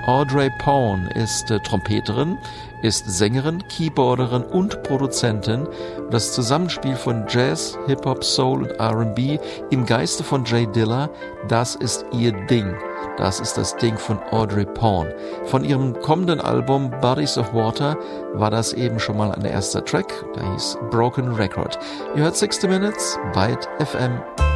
Audrey Payne ist Trompeterin, ist Sängerin, Keyboarderin und Produzentin. Das Zusammenspiel von Jazz, Hip-Hop, Soul und R&B im Geiste von Jay Dilla, das ist ihr Ding. Das ist das Ding von Audrey Payne. Von ihrem kommenden Album Bodies of Water war das eben schon mal ein erster Track, der hieß Broken Record. Ihr hört 60 Minutes, Byte FM.